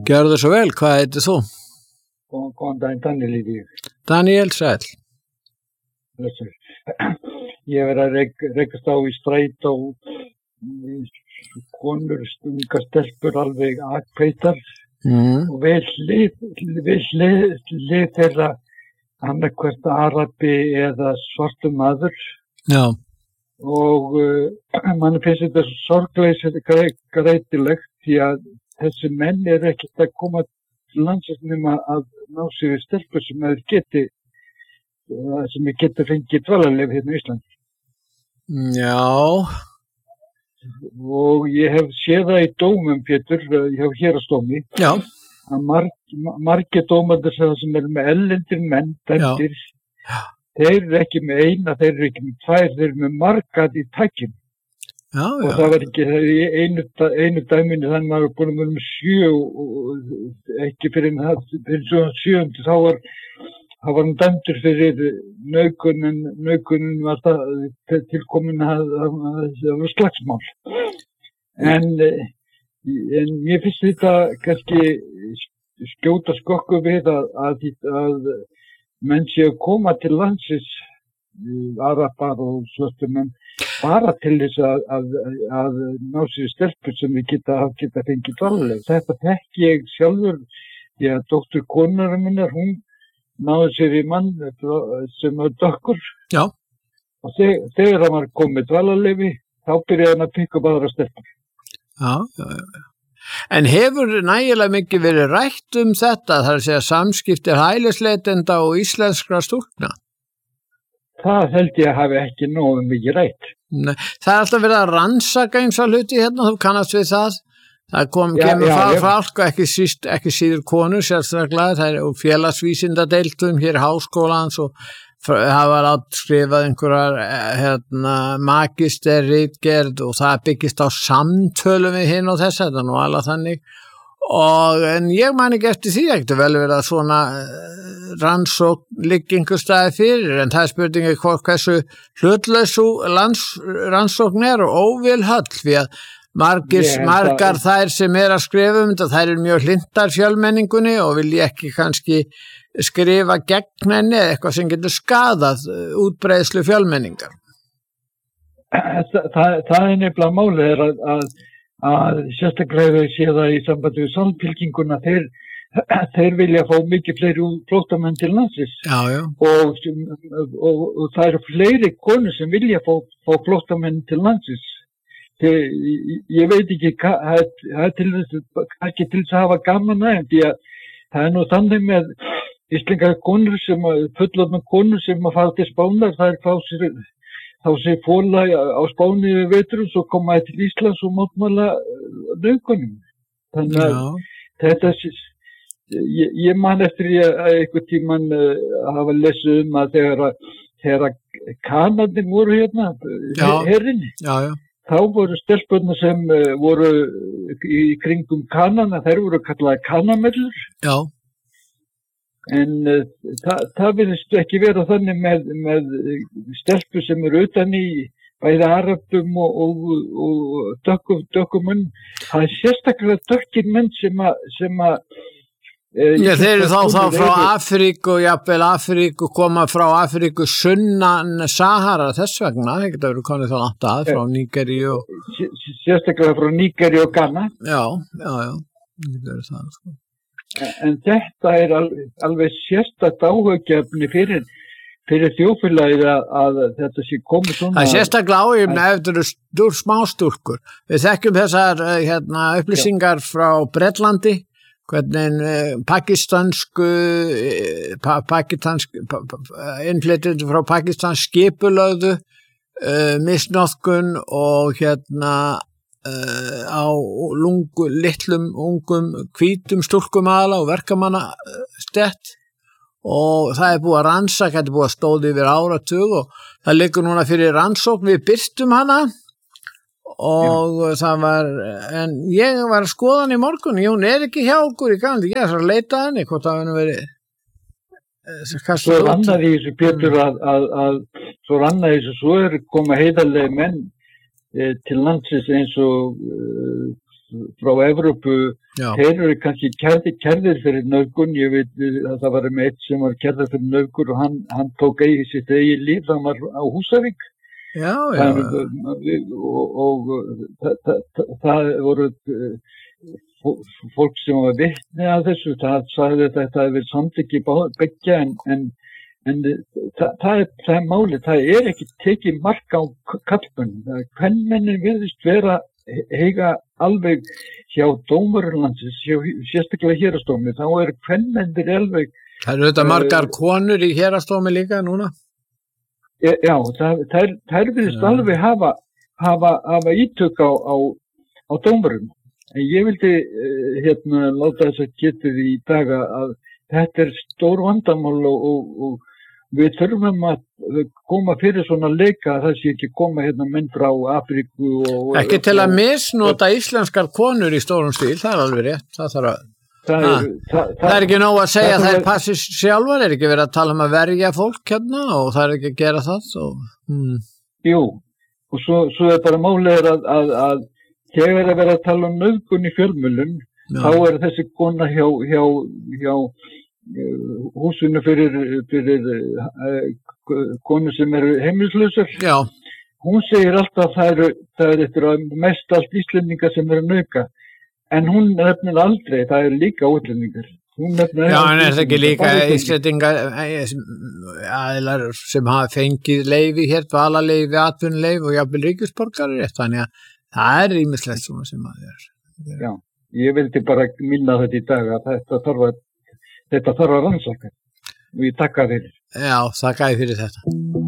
Gjörðu svo vel, hvað heitir þú? Góðan daginn, Daniel í því. Daniel Sæll. Ég verið að rekast á í strætó konur, unga stelpur alveg akveitar og vel lið þeirra annarkvært arabi eða svartur maður. Já. Og mann finnst þetta svo sorgleysið greitilegt því að þessi menn ekkert að koma til landsins nema að ná sér í stelpur sem geti fengið dvalarleyfi hérna í Íslandi. Já. Og ég hef séð það í dómum, Pétur, hjá héraðsdómi. Já. Að margir dómarnir sem með erlendir menn, dæmdir, þeir ekki með eina, þeir ekki með tvær, þeir með margar í tækjum. Já, já. Og það var ekki einu dæminu þannig að maður búin að vera með 7 og ekki fyrir svo 7. þá var hann dæmdur fyrir nauðgunin var það tilkomin að það var slagsmál. En mér finnst þetta kannski skjóta skokku við að menn séu að koma til landsins, arabar og svartur menn, bara til þess að ná sér stelpur sem við geta fengið dvalarleyfi. Þetta þekki ég sjálfur, því að dóttur konunar minnar, hún náði sér í mann sem var dökkur. Já. Og þegar hann var komið dvalarleyfi, þá byrjaði hann að pikka upp aðra stelpur. Já. En hefur nægilega mikið verið rætt þetta, þar að segja samskiptir hælisleitenda og íslenskra stúlkna? Það held ég að hafi ekki nógu mikið rætt. Nei, það alltaf verið að rannsaka eins og hluti hérna, þú kannast við það. Það kemur fólk, ekki síður konur, sérstaklega, það er félagsvísindadeildum hér í háskólans og það var skrifað einhverjar magisterritgerð og það byggist á samtölum við hinn og þess, þetta nú alveg þannig. En ég man ekki eftir því, ekkert vel verið að svona rannsókn liggi einhver staði fyrir, en það er spurningi hversu hlutlausu rannsókn er og óvilhöll, því að margar þær sem að skrifa þetta, þær eru mjög hlintar fjölmenningunni og vilja ekki kannski skrifa gegn henni eða eitthvað sem getur skadað útbreiðslu fjölmenningar. Það er nefnilega málið að sérstaklega hefur séð það í sambandi við samfylkinguna, þeir vilja fá mikið fleiri flóttamenn til landsins. Já. Og það eru fleiri konur sem vilja fá flóttamenn til landsins. Ég veit ekki hvað til þess að hafa gaman aðeins, því að það er nú þannig með íslenskar konur fullorðnar konur sem að fara til Spánar, það er þá sér fóla á Spáni við vetur og svo koma til Íslands og mótmæla nauðgunum. Þannig að þetta, ég man eftir að einhvern tímann hafa lesið að þegar Kanadinn voru hérna, herinni. Já. Þá voru stelpurnar sem voru í kringum kanana, þær voru kallaði kanamellur. Já. En það virðist ekki vera þannig með stelpur sem eru utan í bæði arabum og dökkum menn. Það er sérstaklega dökkir menn sem að þeir eru þá frá Afríku, jafnvel Afríku, koma frá Afríku sunnan Sahara þess vegna, það geta verið komið þá langt að frá Nígeríu sérstaklega frá Nígeríu og Ghana. Já, það er það, sko. En þetta er alveg sérstakt áhugaefni fyrir þjóðfélagið að þetta sé komið svona. Það er sérstaklega áhugaefni ef þetta eru smástúlkur. Við þekkjum þessar upplýsingar frá Bretlandi, hvernig innflytjendur frá Pakistan skipulögðu misnotkun og á litlum, ungum, hvítum stúlkum aðla og verkamanna stett og það er búið að rannsaka, þetta er búið að stóði yfir áratug og það liggur núna fyrir rannsókn, við birtum hana og það var, en ég var að skoða hann í morgun, hún er ekki hjá okkur í gangi, ég er að leita henni, hvort það hefur verið Svo rannaði þessu Pétur svo rannaði þessu, svo koma heiðarlega menn til landsins eins og frá Evrópu, Já. þeir eru kannski kærðir fyrir nauðgun. Ég veit að það var með eitt sem var kærður fyrir nauðgun og hann tók sitt eigið líf, hann var á Húsavík. Já. Og það voru fólk sem var vitni að þessu, það sagði að þetta hefði verið samþykki beggja en það er málið, það er ekki tekið mark á kallmönnum. Kvenmennin virðist vera heiga alveg hjá dómarlandsins, sérstaklega héraðsdómi, þá kvenmennir alveg. Það eru þetta margar konur í héraðsdómi líka núna? Já, þær virðist alveg hafa ítök á dómarum. En ég vildi láta þess að getið í dag að þetta stór vandamál og við þurfum að koma fyrir svona leika, það sé ekki koma menn frá Afríku ekki til að misnota íslenskar konur í stórum stíl, það alveg rétt, það er ekki nóg að segja að þær passi sjálfar, ekki verið að tala að verja fólk og það ekki að gera það Jú, og svo bara málið að þegar að vera að tala nauðgun í fjölmiðlum, þá þessi kona hjá húsinu fyrir konu sem eru heimilislausar. Já. Hún segir alltaf að það er mest allt Íslendingar sem eru nauðga, en hún nefnir aldrei, það eru líka útlendingar. Já, en það ekki líka Íslendingar aðilar sem hafa fengið leyfi hér, dvalarleyfi, atvinnuleyfi og jafnvel ríkisborgarar, þannig að það ýmislegt svona sem að Já, ég vildi bara minna þetta í dag að þetta þarf að rannsaka og ég takka fyrir. Já, þakka fyrir þetta.